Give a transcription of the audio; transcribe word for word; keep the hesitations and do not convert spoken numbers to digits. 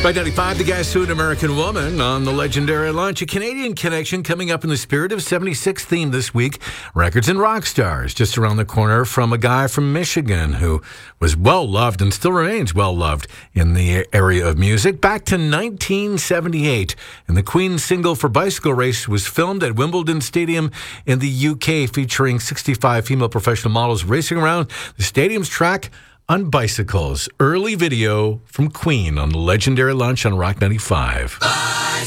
By ninety-five, the Guess Who, An American Woman on the legendary Lunch. A Canadian connection coming up in the spirit of seventy-six theme this week. Records and rock stars just around the corner from a guy from Michigan who was well loved and still remains well loved in the area of music. Back to nineteen seventy-eight, and the Queen single for Bicycle Race was filmed at Wimbledon Stadium in the U K, featuring sixty-five female professional models racing around the stadium's track on bicycles. Early video from Queen on the legendary Lunch on Rock ninety-five.